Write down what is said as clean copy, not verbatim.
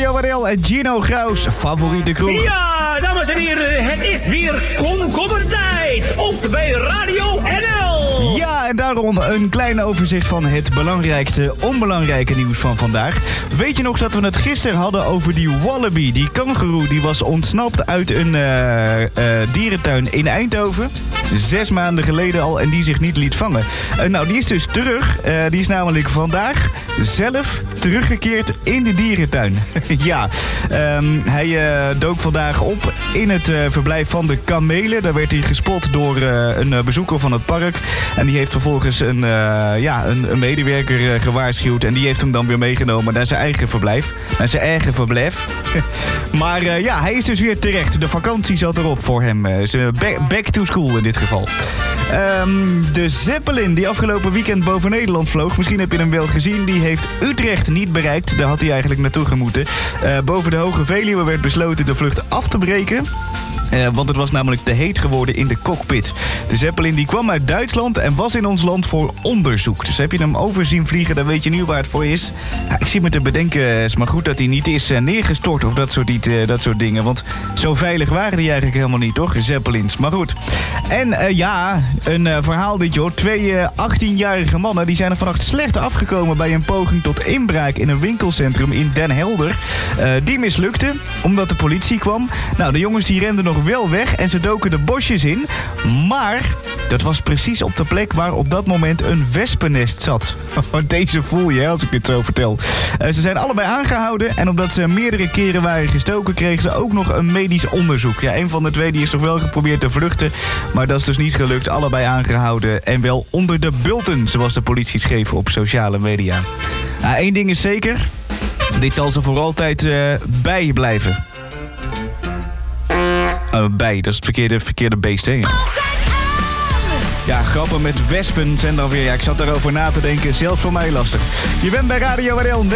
Radio Waddel en Gino Graus, favoriete kroeg. Ja, dames en heren, het is weer komkommertijd. Ook bij Radio NL. Ja, en daarom een klein overzicht van het belangrijkste, onbelangrijke nieuws van vandaag. Weet je nog dat we het gisteren hadden over die wallaby, die kangoeroe, die was ontsnapt uit een dierentuin in Eindhoven. 6 maanden geleden al en die zich niet liet vangen. Nou, die is dus terug. Die is namelijk vandaag zelf teruggekeerd in de dierentuin. Ja, hij dook vandaag op in het verblijf van de kamelen. Daar werd hij gespot door een bezoeker van het park. En die heeft vervolgens een medewerker gewaarschuwd. En die heeft hem dan weer meegenomen naar zijn eigen verblijf. Maar ja, hij is dus weer terecht. De vakantie zat erop voor hem. Back to school in dit geval. De Zeppelin die afgelopen weekend boven Nederland vloog. Misschien heb je hem wel gezien. Die heeft Utrecht niet bereikt. Daar had hij eigenlijk naartoe gemoeten. Boven de Hoge Veluwe werd besloten de vlucht af te breken. Want het was namelijk te heet geworden in de cockpit. De Zeppelin die kwam uit Duitsland en was in ons land voor onderzoek. Dus heb je hem over zien vliegen, dan weet je nu waar het voor is. Ja, ik zie me te bedenken, het is maar goed dat hij niet is neergestort of dat soort dingen. Want zo veilig waren die eigenlijk helemaal niet, toch? Zeppelins. Maar goed. En een verhaal dit joh. 2 18-jarige mannen die zijn er vannacht slecht afgekomen bij een poging tot inbraak in een winkelcentrum in Den Helder. Die mislukte, omdat de politie kwam. Nou, de jongens die renden nog wel weg en ze doken de bosjes in. Maar dat was precies op de plek waar op dat moment een wespennest zat. Deze voel je als ik dit zo vertel. Ze zijn allebei aangehouden en omdat ze meerdere keren waren gestoken kregen ze ook nog een medisch onderzoek. Ja, een van de twee die is toch wel geprobeerd te vluchten, maar dat is dus niet gelukt. Allebei aangehouden en wel onder de bulten, zoals de politie schreef op sociale media. Nou, 1 ding is zeker, dit zal ze voor altijd bijblijven. Dat is het verkeerde beest, hè? Ja, grappen met wespen zijn dan weer... Ja, ik zat daarover na te denken. Zelfs voor mij lastig. Je bent bij Radio NL.